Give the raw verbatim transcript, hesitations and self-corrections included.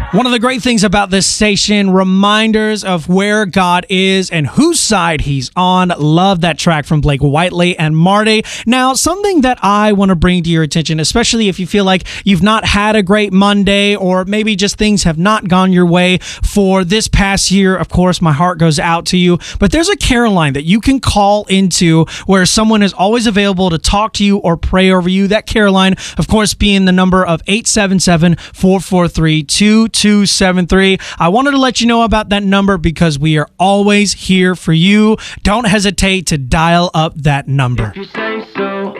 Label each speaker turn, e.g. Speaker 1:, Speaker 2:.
Speaker 1: One of the great things about this station, reminders of where God is and whose side he's on. Love that track from Blake Whiteley and Marty. Now, something that I want to bring to your attention, especially if you feel like you've not had a great Monday or maybe just things have not gone your way for this past year. Of course, my heart goes out to you. But there's a care line that you can call into where someone is always available to talk to you or pray over you. That care line, of course, being the number of eight seven seven, four four three, two two seven three. I wanted to let you know about that number because we are always here for you. Don't hesitate to dial up that number.